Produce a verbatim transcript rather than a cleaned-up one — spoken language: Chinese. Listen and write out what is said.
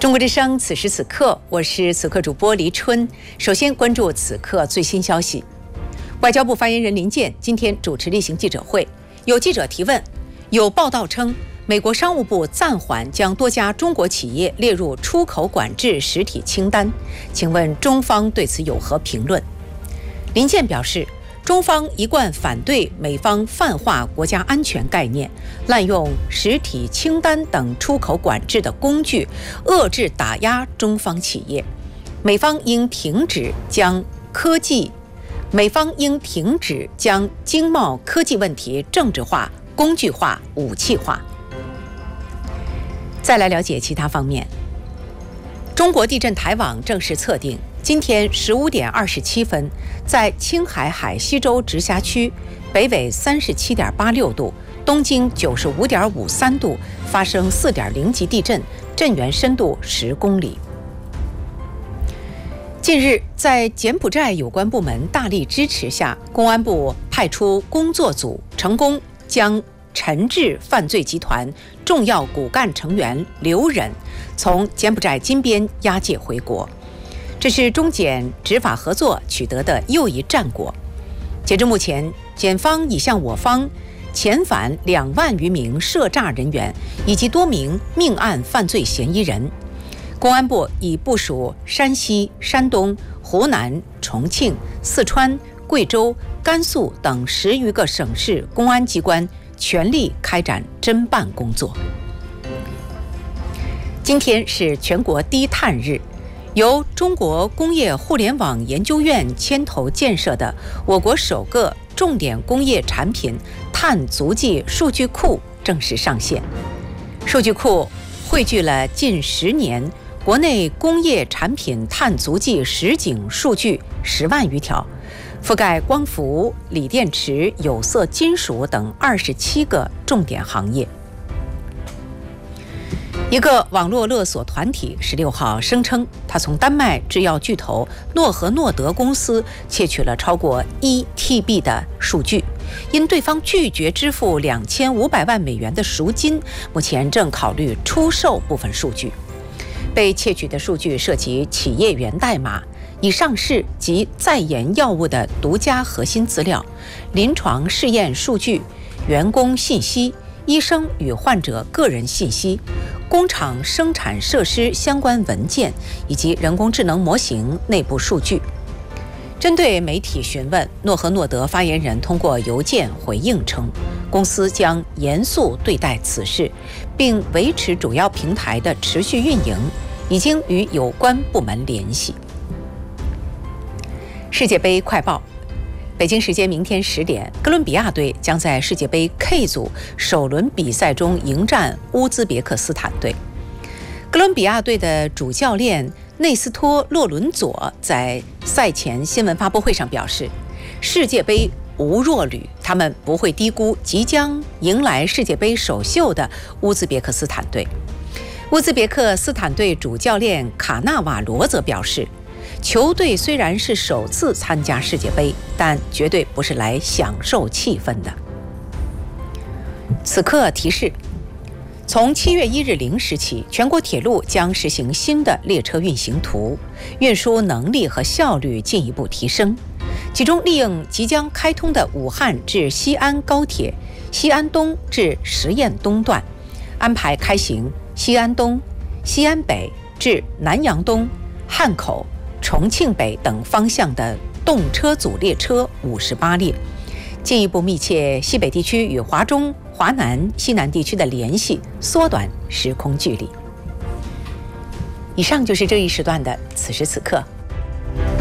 中国之声，此时此刻，我是此刻主播黎春。首先关注此刻最新消息。外交部发言人林健今天主持例行记者会，有记者提问，有报道称美国商务部暂缓将多家中国企业列入出口管制实体清单，请问中方对此有何评论？林健表示，中方一贯反对美方泛化国家安全概念，滥用实体清单等出口管制的工具，遏制打压中方企业。美方应停止将科技，美方应停止将经贸科技问题政治化、工具化、武器化。再来了解其他方面。中国地震台网正式测定，今天十五点二十七分，在青海海西州直辖区北纬三十七点八六度、东经九十五点五三度发生四点零级地震，震源深度十公里。近日，在柬埔寨有关部门大力支持下，公安部派出工作组，成功将陈志犯罪集团重要骨干成员刘忍从柬埔寨金边押解回国。这是中柬执法合作取得的又一战果。截至目前，检方已向我方遣返两万余名涉诈人员以及多名命案犯罪嫌疑人。公安部已部署山西、山东、湖南、重庆、四川、贵州、甘肃等十余个省市公安机关全力开展侦办工作。今天是全国低碳日，由中国工业互联网研究院牵头建设的我国首个重点工业产品碳足迹数据库正式上线。数据库汇聚了近十年国内工业产品碳足迹实景数据十万余条，覆盖光伏、锂电池、有色金属等二十七个重点行业。一个网络勒索团体十六号声称，他从丹麦制药巨头诺和诺德公司窃取了超过一 T B 的数据，因对方拒绝支付两千五百万美元的赎金，目前正考虑出售部分数据。被窃取的数据涉及企业源代码、已上市及在研药物的独家核心资料、临床试验数据、员工信息、医生与患者个人信息、工厂生产设施相关文件以及人工智能模型内部数据。针对媒体询问，诺和诺德发言人通过邮件回应称，公司将严肃对待此事，并维持主要平台的持续运营，已经与有关部门联系。世界杯快报：北京时间明天十点，哥伦比亚队将在世界杯 K 组首轮比赛中迎战乌兹别克斯坦队。哥伦比亚队的主教练内斯托·洛伦佐在赛前新闻发布会上表示，世界杯无弱旅，他们不会低估即将迎来世界杯首秀的乌兹别克斯坦队。乌兹别克斯坦队主教练卡纳瓦罗则表示，球队虽然是首次参加世界杯，但绝对不是来享受气氛的。此刻提示，从七月一日零时起，全国铁路将实行新的列车运行图，运输能力和效率进一步提升。其中，利用即将开通的武汉至西安高铁西安东至十堰东段，安排开行西安东、西安北至南阳东、汉口、重庆北等方向的动车组列车五十八列，进一步密切西北地区与华中、华南、西南地区的联系，缩短时空距离。以上就是这一时段的此时此刻。